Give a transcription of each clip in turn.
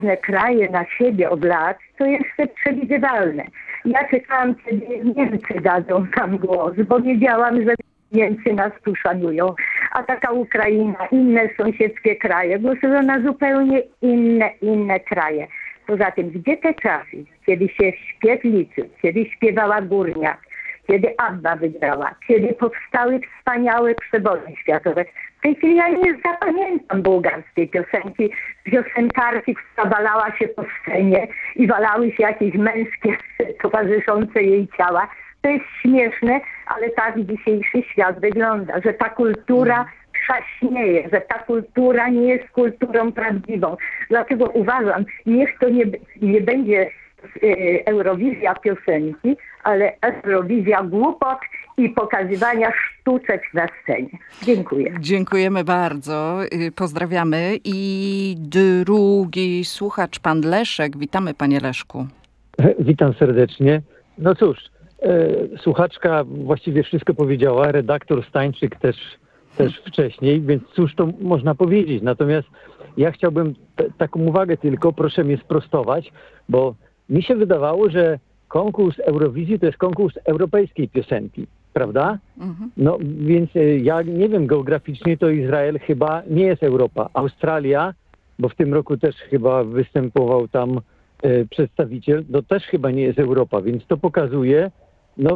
różne kraje na siebie od lat, to jeszcze przewidywalne. Ja czekałam, kiedy Niemcy dadzą nam głos, bo wiedziałam, że Niemcy nas tu szanują. A taka Ukraina, inne sąsiedzkie kraje, głosują na zupełnie inne kraje. Poza tym, gdzie te czasy, kiedy się śpiew liczył, kiedy śpiewała Górniak, kiedy ABBA wygrała, kiedy powstały wspaniałe przeboje światowe. W tej chwili ja nie zapamiętam bułgarskiej piosenki, piosenkarki, która walała się po scenie i walały się jakieś męskie towarzyszące jej ciała. To jest śmieszne, ale tak dzisiejszy świat wygląda, że ta kultura trzaśnieje, że ta kultura nie jest kulturą prawdziwą. Dlatego uważam, niech to nie będzie Eurowizja piosenki, ale Eurowizja głupot i pokazywania sztuczek na scenie. Dziękuję. Dziękujemy bardzo. Pozdrawiamy. I drugi słuchacz, pan Leszek. Witamy, panie Leszku. Witam serdecznie. No cóż, słuchaczka właściwie wszystko powiedziała, redaktor Stańczyk też wcześniej, więc cóż to można powiedzieć. Natomiast ja chciałbym taką uwagę tylko, proszę mnie sprostować, bo mi się wydawało, że konkurs Eurowizji to jest konkurs europejskiej piosenki, prawda? No więc ja nie wiem, geograficznie to Izrael chyba nie jest Europa. Australia, bo w tym roku też chyba występował tam przedstawiciel, to też chyba nie jest Europa, więc to pokazuje, no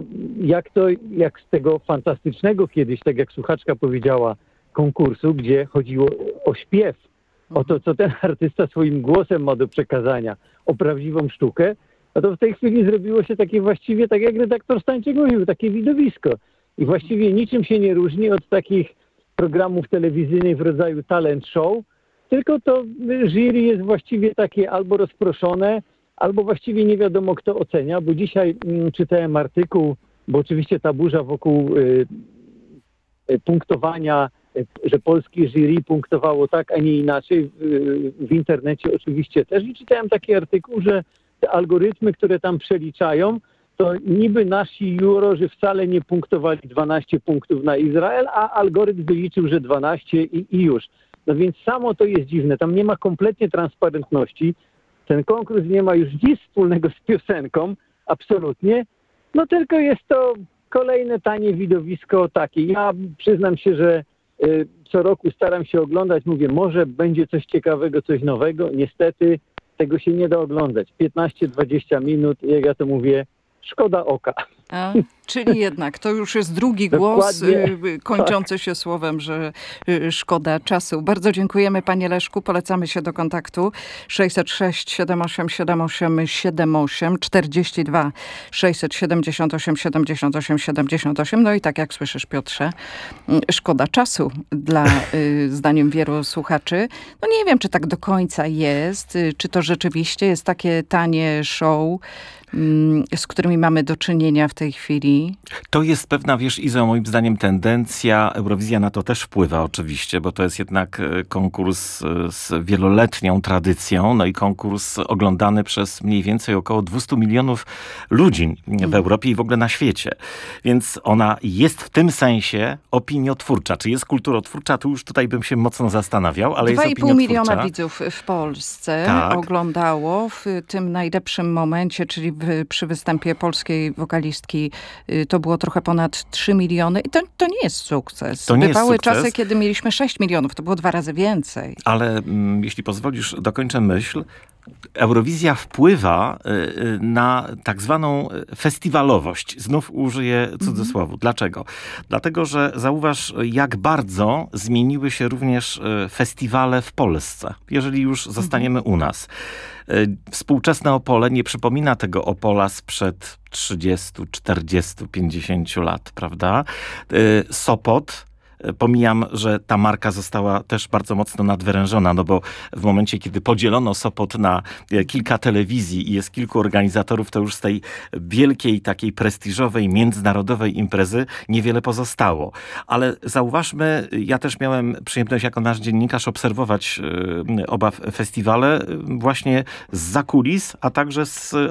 jak z tego fantastycznego kiedyś, tak jak słuchaczka powiedziała, konkursu, gdzie chodziło o śpiew, o to, co ten artysta swoim głosem ma do przekazania, o prawdziwą sztukę, no to w tej chwili zrobiło się takie właściwie, tak jak redaktor Stańczyk mówił, takie widowisko. I właściwie niczym się nie różni od takich programów telewizyjnych w rodzaju talent show, tylko to jury jest właściwie takie albo rozproszone, albo właściwie nie wiadomo, kto ocenia, bo dzisiaj czytałem artykuł, bo oczywiście ta burza wokół punktowania, że polskie jury punktowało tak, a nie inaczej, w internecie oczywiście też. I czytałem taki artykuł, że te algorytmy, które tam przeliczają, to niby nasi jurorzy wcale nie punktowali 12 punktów na Izrael, a algorytm wyliczył, że 12 i już. No więc samo to jest dziwne. Tam nie ma kompletnie transparentności. Ten konkurs nie ma już nic wspólnego z piosenką, absolutnie. No tylko jest to kolejne tanie widowisko takie. Ja przyznam się, że co roku staram się oglądać. Mówię, może będzie coś ciekawego, coś nowego. Niestety tego się nie da oglądać. 15-20 minut, jak ja to mówię, szkoda oka. Czyli jednak to już jest drugi głos kończący się słowem, że szkoda czasu. Bardzo dziękujemy, panie Leszku. Polecamy się do kontaktu 606 78 78 78 42 678 78 78. No i tak jak słyszysz, Piotrze, szkoda czasu dla zdaniem wielu słuchaczy. No nie wiem, czy tak do końca jest, czy to rzeczywiście jest takie tanie show, z którymi mamy do czynienia w tej chwili. To jest pewna, wiesz, Izo, moim zdaniem tendencja. Eurowizja na to też wpływa oczywiście, bo to jest jednak konkurs z wieloletnią tradycją, no i konkurs oglądany przez mniej więcej około 200 milionów ludzi w Europie i w ogóle na świecie. Więc ona jest w tym sensie opiniotwórcza. Czy jest kulturotwórcza? Tu już tutaj bym się mocno zastanawiał, ale jest opiniotwórcza. 2,5 miliona widzów w Polsce oglądało w tym najlepszym momencie, czyli przy występie polskiej wokalistki to było trochę ponad 3 miliony i to nie jest sukces. Bywały czasy, kiedy mieliśmy 6 milionów, to było 2 razy więcej. Ale jeśli pozwolisz, dokończę myśl. Eurowizja wpływa na tak zwaną festiwalowość. Znów użyję cudzysłowu. Dlaczego? Dlatego, że zauważ, jak bardzo zmieniły się również festiwale w Polsce, jeżeli już zostaniemy u nas. Współczesne Opole nie przypomina tego Opola sprzed 30, 40, 50 lat, prawda? Sopot, pomijam, że ta marka została też bardzo mocno nadwyrężona, no bo w momencie, kiedy podzielono Sopot na kilka telewizji i jest kilku organizatorów, to już z tej wielkiej, takiej prestiżowej, międzynarodowej imprezy niewiele pozostało. Ale zauważmy, ja też miałem przyjemność jako nasz dziennikarz obserwować oba festiwale właśnie zza kulis, a także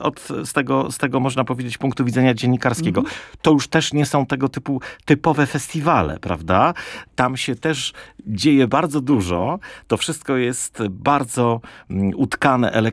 z tego można powiedzieć punktu widzenia dziennikarskiego. To już też nie są tego typu typowe festiwale, prawda? Tam się też dzieje bardzo dużo. To wszystko jest bardzo utkane